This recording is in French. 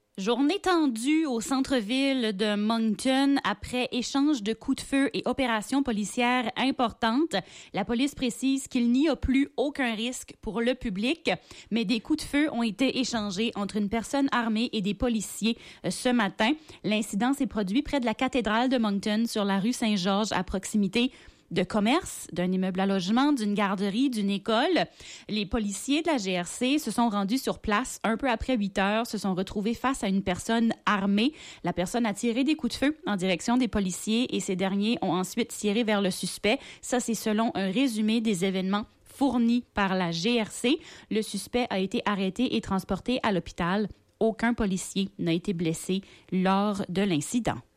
Journée tendue au centre-ville de Moncton après échange de coups de feu et opérations policières importantes. La police précise qu'il n'y a plus aucun risque pour le public, mais des coups de feu ont été échangés entre une personne armée et des policiers ce matin. L'incident s'est produit près de la cathédrale de Moncton sur la rue Saint-Georges à proximité de commerce, d'un immeuble à logement, d'une garderie, d'une école. Les policiers de la GRC se sont rendus sur place un peu après 8 heures, se sont retrouvés face à une personne armée. La personne a tiré des coups de feu en direction des policiers et ces derniers ont ensuite tiré vers le suspect. Ça, c'est selon un résumé des événements fournis par la GRC. Le suspect a été arrêté et transporté à l'hôpital. Aucun policier n'a été blessé lors de l'incident.